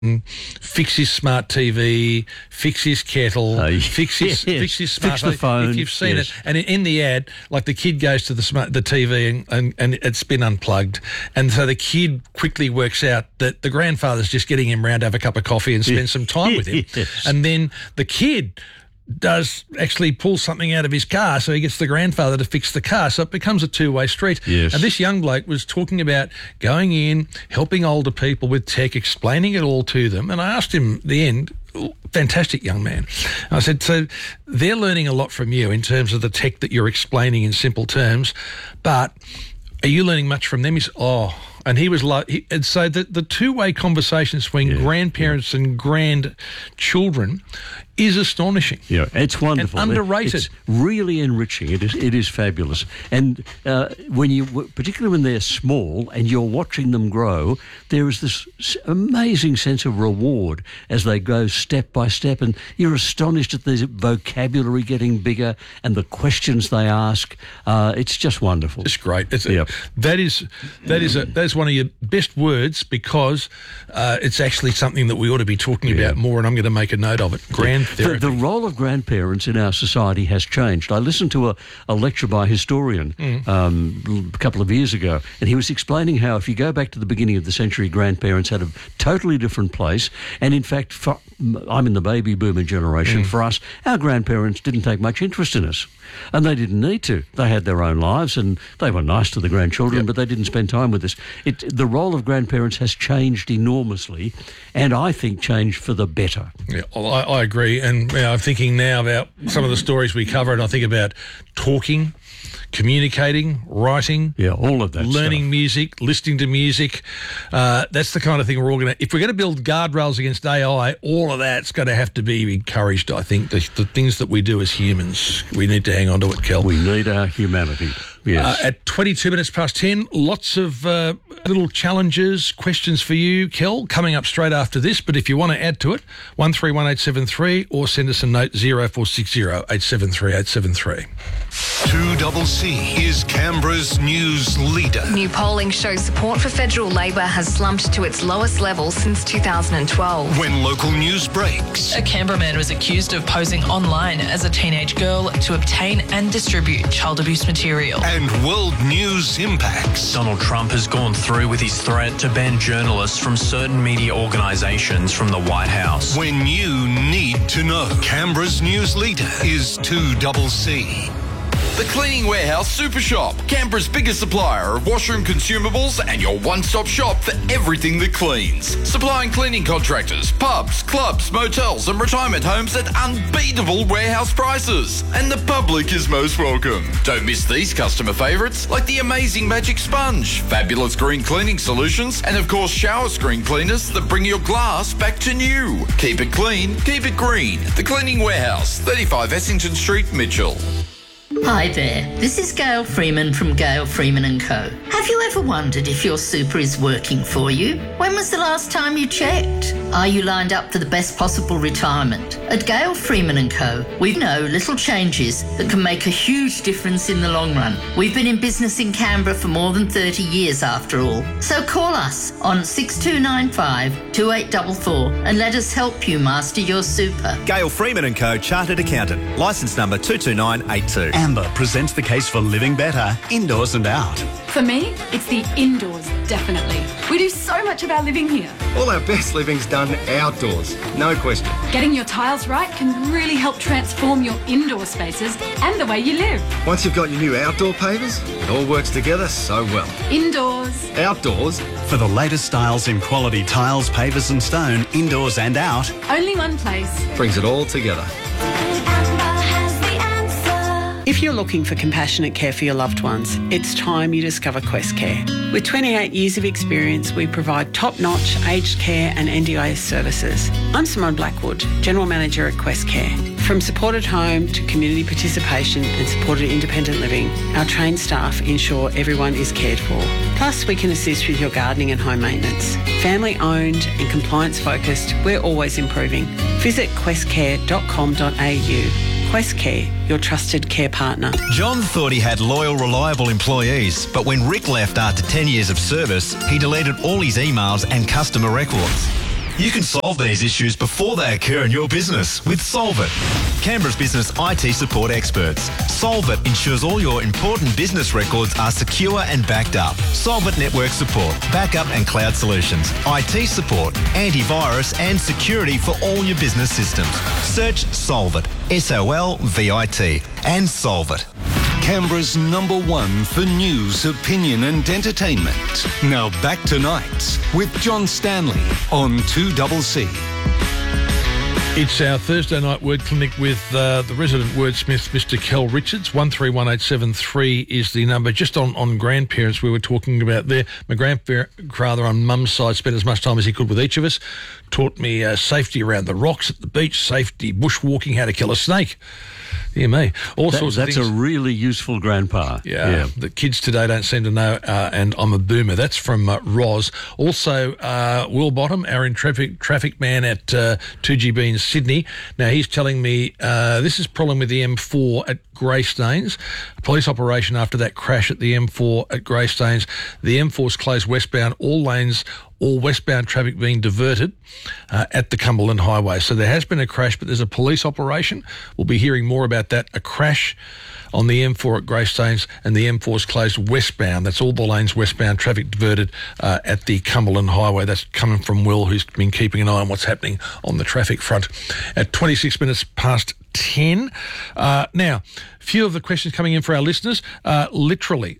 fix his smart TV, fix his kettle, fix his smart fix the phone. If you've seen it, and in the ad, like the kid goes to the TV and it's been unplugged, and so the kid quickly works out that the grandfather's just getting him round to have a cup of coffee and spend some time with him, and then the kid does actually pull something out of his car, so he gets the grandfather to fix the car. So it becomes a two-way street. Yes. And this young bloke was talking about going in, helping older people with tech, explaining it all to them. And I asked him at the end, fantastic young man. I said, so they're learning a lot from you in terms of the tech that you're explaining in simple terms, but are you learning much from them? He said, and he was like, and so the two-way conversation between grandparents and grandchildren is astonishing. Yeah, it's wonderful. And underrated. It's really enriching. It is fabulous. And particularly when they're small and you're watching them grow, there is this amazing sense of reward as they go step by step, and you're astonished at the vocabulary getting bigger and the questions they ask. It's just wonderful. It's great. That's one of your best words, because it's actually something that we ought to be talking about more, and I'm going to make a note of it. The role of grandparents in our society has changed. I listened to a lecture by a historian a couple of years ago, and he was explaining how if you go back to the beginning of the century, grandparents had a totally different place. And in fact, I'm in the baby boomer generation. For us, our grandparents didn't take much interest in us, and they didn't need to. They had their own lives, and they were nice to the grandchildren, but they didn't spend time with us. The role of grandparents has changed enormously, and I think changed for the better. Yeah, I agree. And I'm thinking now about some of the stories we cover, and I think about talking, communicating, writing, all of that learning stuff. Music, listening to music. That's the kind of thing we're all going to... If we're going to build guardrails against AI, all of that's going to have to be encouraged, I think. The things that we do as humans, we need to hang on to it, Kel. We need our humanity. Yes. At 22 minutes past 10, lots of little challenges, questions for you, Kel, coming up straight after this. But if you want to add to it, 131873 or send us a note 0460 873 873. 2CC is Canberra's news leader. New polling shows support for federal Labor has slumped to its lowest level since 2012. When local news breaks. A Canberra man was accused of posing online as a teenage girl to obtain and distribute child abuse material. And world news impacts. Donald Trump has gone through with his threat to ban journalists from certain media organisations from the White House. When you need to know. Canberra's news leader is 2CC. The Cleaning Warehouse Super Shop, Canberra's biggest supplier of washroom consumables and your one-stop shop for everything that cleans. Supplying cleaning contractors, pubs, clubs, motels and retirement homes at unbeatable warehouse prices. And the public is most welcome. Don't miss these customer favourites like the amazing Magic Sponge, fabulous green cleaning solutions, and of course shower screen cleaners that bring your glass back to new. Keep it clean, keep it green. The Cleaning Warehouse, 35 Essington Street, Mitchell. Hi there, this is Gail Freeman from Gail Freeman & Co. Have you ever wondered if your super is working for you? When was the last time you checked? Are you lined up for the best possible retirement? At Gail Freeman & Co, we know little changes that can make a huge difference in the long run. We've been in business in Canberra for more than 30 years after all. So call us on 6295 2844 and let us help you master your super. Gail Freeman & Co, Chartered Accountant, licence number 22982. Amber presents the case for living better, indoors and out. For me, it's the indoors, definitely. We do so much of our living here. All our best living's done outdoors, no question. Getting your tiles right can really help transform your indoor spaces and the way you live. Once you've got your new outdoor pavers, it all works together so well. Indoors. Outdoors. For the latest styles in quality tiles, pavers and stone, indoors and out. Only one place. Brings it all together. If you're looking for compassionate care for your loved ones, it's time you discover Quest Care. With 28 years of experience, we provide top-notch aged care and NDIS services. I'm Simone Blackwood, General Manager at Quest Care. From supported home to community participation and supported independent living, our trained staff ensure everyone is cared for. Plus, we can assist with your gardening and home maintenance. Family-owned and compliance-focused, we're always improving. Visit questcare.com.au. Quest Care, your trusted care partner. John thought he had loyal, reliable employees, but when Rick left after 10 years of service, he deleted all his emails and customer records. You can solve these issues before they occur in your business with Solvit. Canberra's business IT support experts. Solvit ensures all your important business records are secure and backed up. Solvit network support, backup and cloud solutions, IT support, antivirus and security for all your business systems. Search Solvit, SOLVIT, and Solvit. Canberra's #1 for news, opinion and entertainment. Now back to Nights with John Stanley on 2CC. It's our Thursday night word clinic with the resident wordsmith, Mr. Kel Richards. 131873 is the number. Just on grandparents, we were talking about there. My grandfather on mum's side spent as much time as he could with each of us. Taught me safety around the rocks at the beach, safety, bushwalking, how to kill a snake. Dear me. All sorts of things. That's a really useful grandpa. Yeah. The kids today don't seem to know, and I'm a boomer. That's from Roz. Also, Will Bottom, our traffic man at 2GB in Sydney. Now, he's telling me this is a problem with the M4 at Greystanes. A police operation after that crash at the M4 at Greystanes. The M4's closed westbound, all lanes, all westbound traffic being diverted at the Cumberland Highway. So there has been a crash, but there's a police operation. We'll be hearing more about that. A crash on the M4 at Greystanes, and the M4's closed westbound. That's all the lanes westbound, traffic diverted at the Cumberland Highway. That's coming from Will, who's been keeping an eye on what's happening on the traffic front. At 26 minutes past 10. Now, a few of the questions coming in for our listeners. Literally.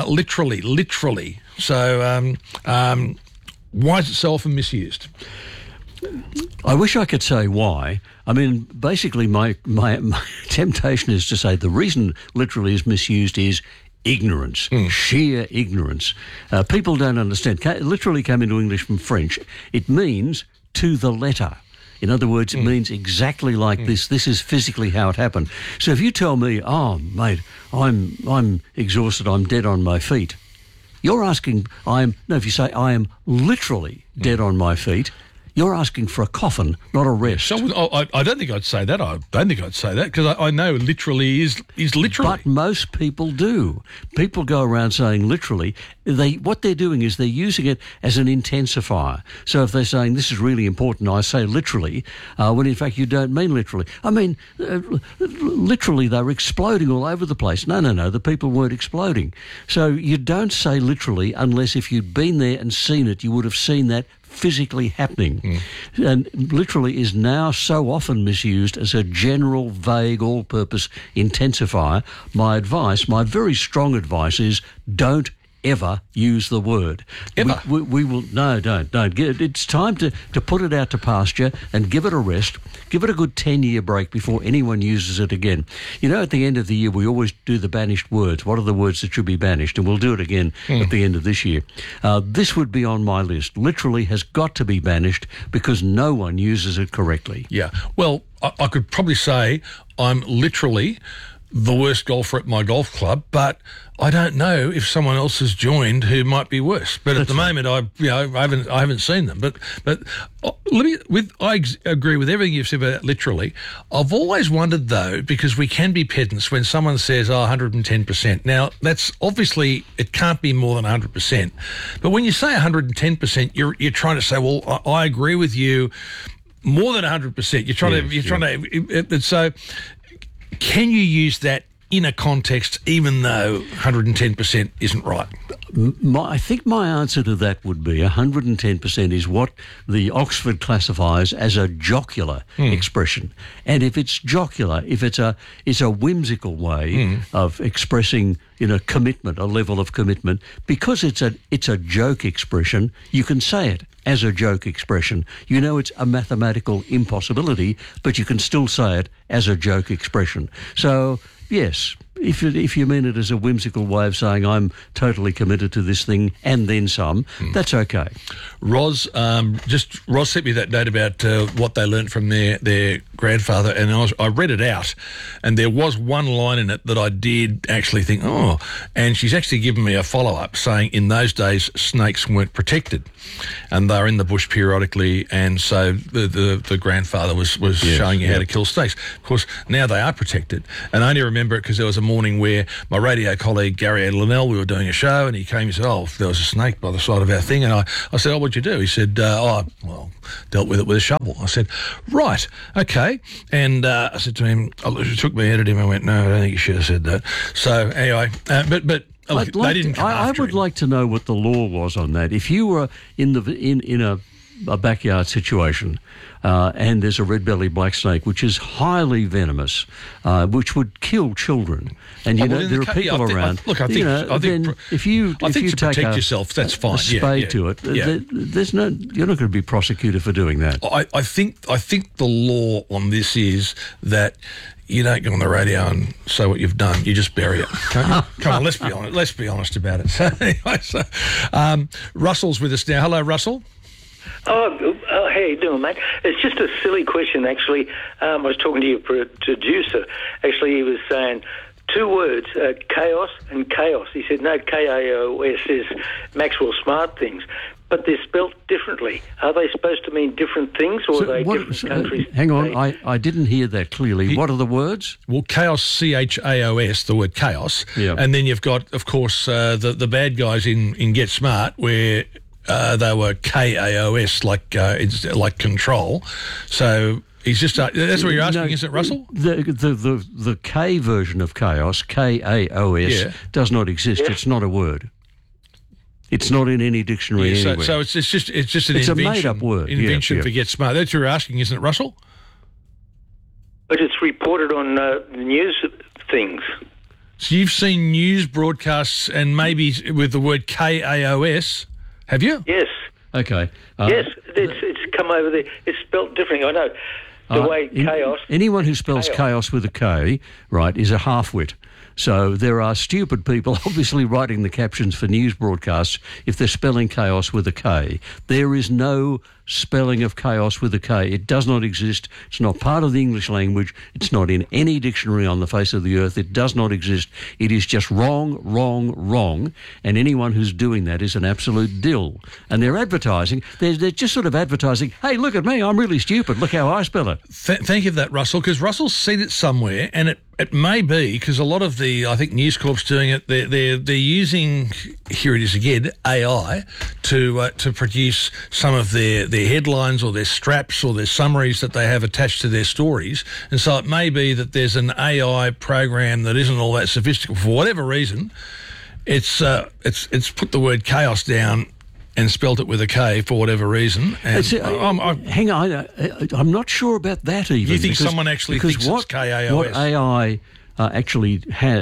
So, why is it so often misused? I wish I could say why. I mean, basically, my temptation is to say the reason literally is misused is ignorance, sheer ignorance. People don't understand. Literally came into English from French. It means to the letter. In other words, it means exactly like this. This is physically how it happened. So if you tell me, oh, mate, I'm exhausted, I'm dead on my feet, you're asking, if you say I am literally dead on my feet, you're asking for a coffin, not a rest. So I don't think I'd say that. I don't think I'd say that because I know literally is literally. But most people do. People go around saying literally. What they're doing is they're using it as an intensifier. So if they're saying this is really important, I say literally, when in fact you don't mean literally. I mean, literally they're exploding all over the place. No, the people weren't exploding. So you don't say literally unless if you'd been there and seen it, you would have seen that physically happening. And literally is now so often misused as a general, vague, all-purpose intensifier. My very strong advice is don't ever use the word. Ever? We will... No, don't. It's time to put it out to pasture and give it a rest. Give it a good 10-year break before anyone uses it again. You know, at the end of the year, we always do the banished words. What are the words that should be banished? And we'll do it again at the end of this year. This would be on my list. Literally has got to be banished because no one uses it correctly. Yeah. Well, I could probably say I'm literally the worst golfer at my golf club, but I don't know if someone else has joined who might be worse. But at the moment, I haven't seen them. But I agree with everything you've said about literally. I've always wondered though, because we can be pedants when someone says 110%. Now that's obviously it can't be more than 100%. But when you say 110%, you're trying to say, well, I agree with you more than 100%. You're trying to. So. Can you use that in a context even though 110% isn't right? I think my answer to that would be 110% is what the Oxford classifies as a jocular expression. And if it's jocular, if it's a whimsical way of expressing commitment, a level of commitment, because it's a joke expression, you can say it as a joke expression. You know it's a mathematical impossibility, but you can still say it as a joke expression. So, yes, if you mean it as a whimsical way of saying I'm totally committed to this thing and then some, that's okay. Roz sent me that note about what they learnt from their grandfather, and I read it out, and there was one line in it that I did actually think, and she's actually given me a follow-up saying in those days snakes weren't protected, and they're in the bush periodically, and so the grandfather was showing you how to kill snakes. Of course, now they are protected, and I only remember remember it because there was a morning where my radio colleague, Gary Linnell, we were doing a show, and he came and said, there was a snake by the side of our thing. And I said, what'd you do? He said, dealt with it with a shovel. I said, right, okay. And I said to him, it took me out at him. I went, no, I don't think you should have said that. So anyway, but look, they didn't come after I would like to know what the law was on that. If you were in a backyard situation and there's a red-bellied black snake which is highly venomous, which would kill children, and there are people around. I think if you to take protect yourself, that's fine. A spade to it. There's you're not going to be prosecuted for doing that. I think the law on this is that you don't go on the radio and say what you've done. You just bury it. Come on, let's be honest. Let's be honest about it. So anyway, Russell's with us now. Hello, Russell. Oh, how you doing, mate? It's just a silly question, actually. I was talking to your producer. Actually, he was saying two words, chaos and chaos. He said, no, K-A-O-S is Maxwell Smart things, but they're spelt differently. Are they supposed to mean different things, or are they different countries? Hang on, I didn't hear that clearly. What are the words? Well, chaos, C-H-A-O-S, the word chaos. Yeah. And then you've got, of course, the bad guys in Get Smart, where they were K-A-O-S, like control. So he's just that's what you're asking, isn't it, Russell? The K version of chaos, K-A-O-S, does not exist. Yeah. It's not a word. It's not in any dictionary anywhere. So it's just an invention. A made-up word. Invention for Get Smart. That's what you're asking, isn't it, Russell? But it's reported on news things. So you've seen news broadcasts and maybe with the word K-A-O-S. Have you? Yes. Okay. Yes, it's come over there. It's spelt differently. I know. The way chaos... Anyone who spells chaos with a K, right, is a half-wit. So there are stupid people obviously writing the captions for news broadcasts if they're spelling chaos with a K. There is no spelling of chaos with a K. It does not exist. It's not part of the English language. It's not in any dictionary on the face of the earth. It does not exist. It is just wrong, wrong, wrong. And anyone who's doing that is an absolute dill. And they're advertising. They're just sort of advertising, hey, look at me, I'm really stupid. Look how I spell it. Thank you for that, Russell, because Russell's seen it somewhere, and it may be, because a lot of I think News Corp's doing it, they're using, here it is again, AI to produce some of their headlines or their straps or their summaries that they have attached to their stories. And so it may be that there's an AI program that isn't all that sophisticated. For whatever reason, it's put the word chaos down and spelt it with a K for whatever reason. And hang on, I'm not sure about that even. You think someone actually thinks it's KAOS? What AI actually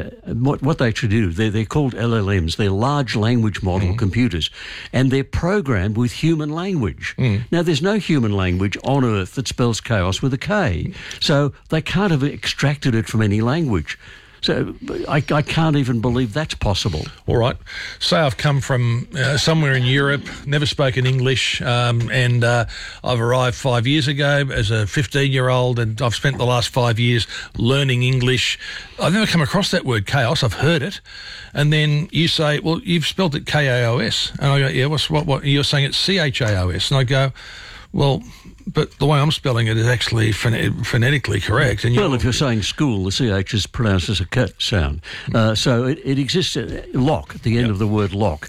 what they actually do, they're called LLMs. They're large language model computers, and they're programmed with human language. Now, there's no human language on Earth that spells chaos with a K, so they can't have extracted it from any language. So I can't even believe that's possible. All right. Say I've come from somewhere in Europe, never spoken English, and I've arrived 5 years ago as a 15-year-old, and I've spent the last 5 years learning English. I've never come across that word chaos. I've heard it. And then you say, well, you've spelled it K-A-O-S. And I go, yeah, what? You're saying it's C-H-A-O-S. And I go, well, but the way I'm spelling it is actually phonetically correct. And if you're saying school, the CH is pronounced as a K sound. So it exists at lock, at the end of the word lock.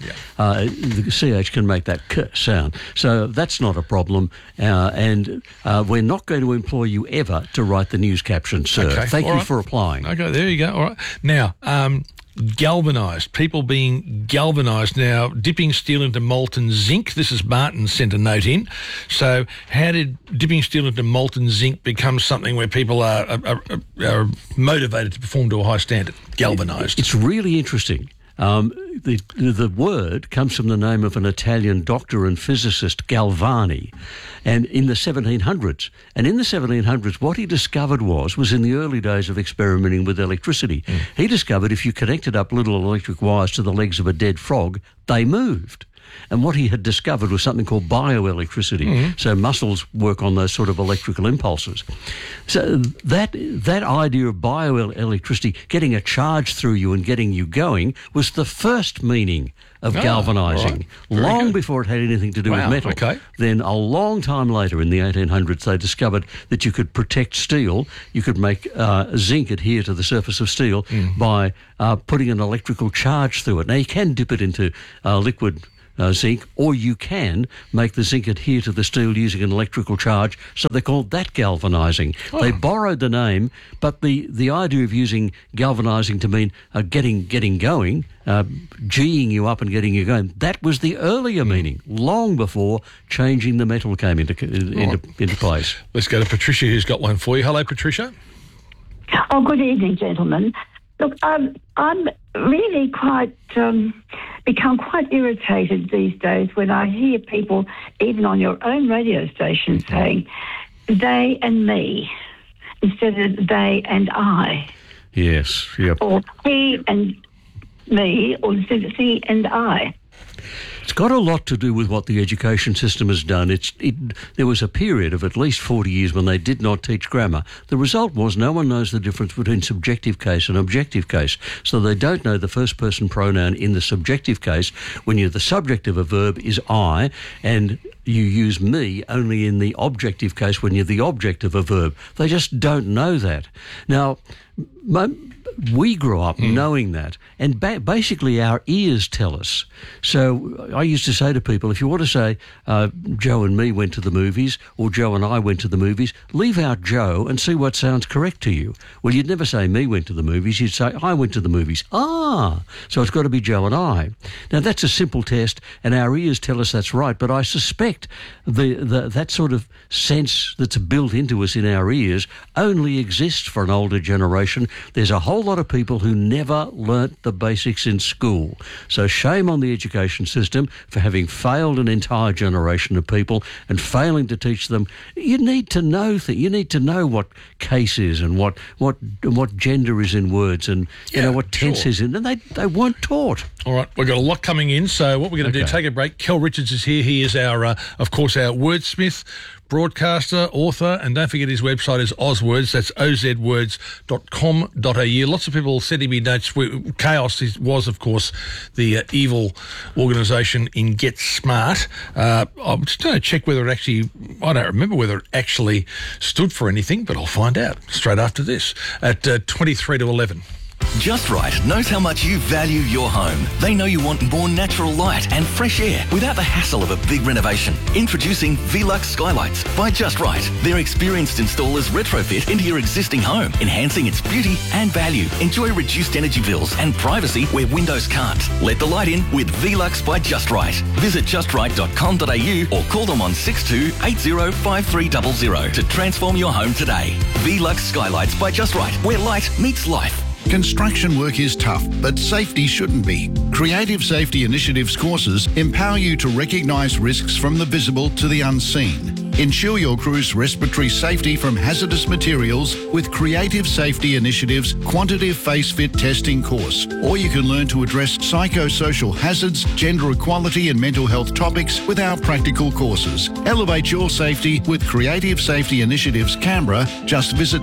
The CH can make that K sound. So that's not a problem. And we're not going to employ you ever to write the news caption, sir. Okay. Thank you for applying. Okay, there you go. All right. Now, galvanised, people being galvanised now, dipping steel into molten zinc. This is Martin sent a note in. So how did dipping steel into molten zinc become something where people are motivated to perform to a high standard? Galvanised. It's really interesting. The word comes from the name of an Italian doctor and physicist, Galvani, and in the 1700s. And in the 1700s, what he discovered was in the early days of experimenting with electricity, he discovered if you connected up little electric wires to the legs of a dead frog, they moved. And what he had discovered was something called bioelectricity. So muscles work on those sort of electrical impulses. So that idea of bioelectricity, getting a charge through you and getting you going, was the first meaning of galvanising, long before it had anything to do with metal. Okay. Then a long time later, in the 1800s, they discovered that you could protect steel. You could make zinc adhere to the surface of steel by putting an electrical charge through it. Now, you can dip it into liquid zinc, or you can make the zinc adhere to the steel using an electrical charge, so they called that galvanising. They borrowed the name, but the idea of using galvanising to mean getting going, G'ing you up and getting you going, that was the earlier meaning, long before changing the metal came into place. Let's go to Patricia, who's got one for you. Hello, Patricia. Oh, good evening, gentlemen. Look, I'm really become quite irritated these days when I hear people, even on your own radio station, saying they and me instead of they and I. Yes, yep. Or he and me, or instead of he and I. It's got a lot to do with what the education system has done. There was a period of at least 40 years when they did not teach grammar. The result was no one knows the difference between subjective case and objective case. So they don't know the first person pronoun in the subjective case when the subject of a verb is I, and you use me only in the objective case when you're the object of a verb. They just don't know that. Now, we grew up knowing that, and basically our ears tell us. So I used to say to people, if you want to say Joe and me went to the movies, or Joe and I went to the movies, leave out Joe and see what sounds correct to you. Well, you'd never say me went to the movies, you'd say I went to the movies. So it's got to be Joe and I. Now, that's a simple test, and our ears tell us that's right, but I suspect that sort of sense that's built into us in our ears only exists for an older generation. There's a whole lot of people who never learnt the basics in school. So shame on the education system for having failed an entire generation of people and failing to teach them. You need to know things. You need to know what case is and what gender is in words and what tense is in. And they weren't taught. All right, we've got a lot coming in. So what we're going to do, take a break. Kel Richards is here. He is our, of course, our wordsmith, broadcaster, author, and don't forget his website is Ozwords. That's ozwords.com.au. Lots of people sending me notes. Chaos was, of course, the evil organisation in Get Smart. I'm just going to check whether it actually, I don't remember whether it actually stood for anything, but I'll find out straight after this at 23 to 11. Just Right knows how much you value your home. They know you want more natural light and fresh air without the hassle of a big renovation. Introducing Velux Skylights by Just Right. Their experienced installers retrofit into your existing home, enhancing its beauty and value. Enjoy reduced energy bills and privacy where windows can't. Let the light in with Velux by Just Right. Visit justright.com.au or call them on 62 80 5300 to transform your home today. Velux Skylights by Just Right, where light meets life. Construction work is tough, but safety shouldn't be. Creative Safety Initiatives courses empower you to recognise risks from the visible to the unseen. Ensure your crew's respiratory safety from hazardous materials with Creative Safety Initiatives Quantitative Face Fit Testing course. Or you can learn to address psychosocial hazards, gender equality and mental health topics with our practical courses. Elevate your safety with Creative Safety Initiatives Canberra. Just visit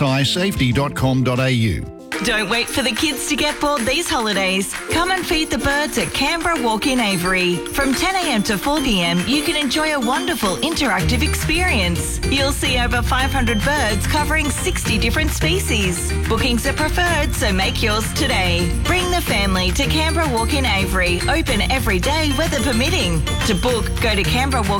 csisafety.com.au. Don't wait for the kids to get bored these holidays. Come and feed the birds at Canberra Walk-in Aviary. From 10 a.m. to 4 p.m, you can enjoy a wonderful interactive experience. You'll see over 500 birds covering 60 different species. Bookings are preferred, so make yours today. Bring the family to Canberra Walk-in Aviary. Open every day, weather permitting. To book, go to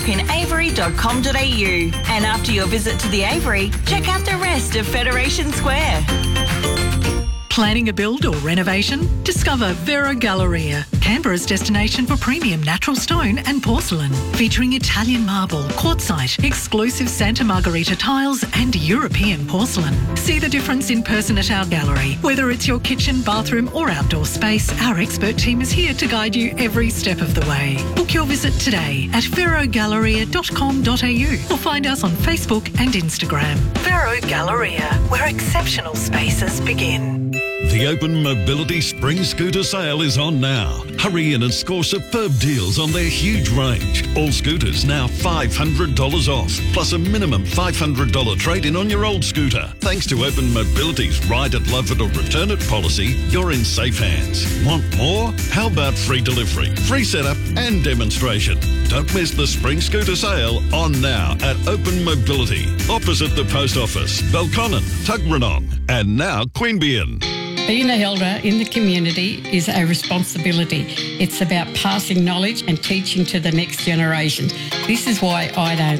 canberrawalkinaviary.com.au. And after your visit to the aviary, check out the rest of Federation Square. Planning a build or renovation? Discover Vero Galleria, Canberra's destination for premium natural stone and porcelain. Featuring Italian marble, quartzite, exclusive Santa Margherita tiles and European porcelain. See the difference in person at our gallery. Whether it's your kitchen, bathroom or outdoor space, our expert team is here to guide you every step of the way. Book your visit today at verogalleria.com.au or find us on Facebook and Instagram. Vero Galleria, where exceptional spaces begin. The Open Mobility Spring Scooter Sale is on now. Hurry in and score superb deals on their huge range. All scooters now $500 off, plus a minimum $500 trade-in on your old scooter. Thanks to Open Mobility's Ride it, Love it or Return it policy, you're in safe hands. Want more? How about free delivery, free setup and demonstration? Don't miss the Spring Scooter Sale on now at Open Mobility, opposite the Post Office, Belconnen, Tuggeranong, and now Queanbeyan. Being an elder in the community is a responsibility. It's about passing knowledge and teaching to the next generation. This is why I don't